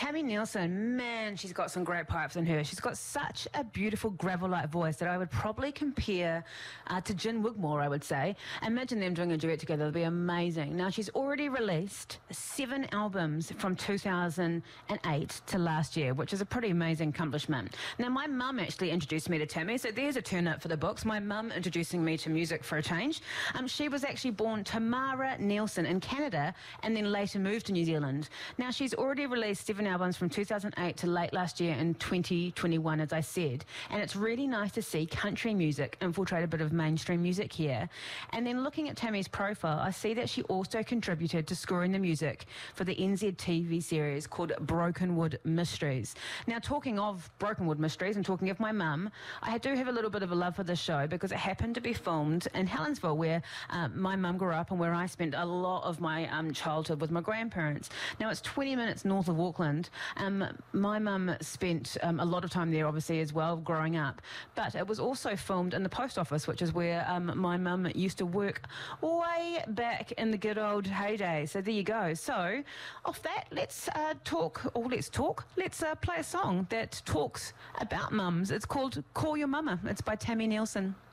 Tammy Nielsen, man, she's got some great pipes in her. She's got such a beautiful gravel-like voice that I would probably compare to Gin Wigmore, I would say. Imagine them doing a duet together. It would be amazing. Now, she's already released 7 albums from 2008 to last year, which is a pretty amazing accomplishment. Now, my mum actually introduced me to Tammy, so there's a turn up for the books. My mum introducing me to music for a change. She was actually born Tamara Nielsen in Canada and then later moved to New Zealand. Now, she's already released 7 albums from 2008 to late last year in 2021, as I said. And it's really nice to see country music infiltrate a bit of mainstream music here. And then looking at Tammy's profile, I see that she also contributed to scoring the music for the NZ TV series called Brokenwood Mysteries. Now, talking of Brokenwood Mysteries and talking of my mum, I do have a little bit of a love for this show because it happened to be filmed in Helensville, where my mum grew up and where I spent a lot of my childhood with my grandparents. Now, it's 20 minutes north of Auckland. My mum spent a lot of time there, obviously, as well, growing up. But it was also filmed in the post office, which is where my mum used to work way back in the good old heyday. So there you go. So off that, let's play a song that talks about mums. It's called Call Your Mama. It's by Tammy Nielsen.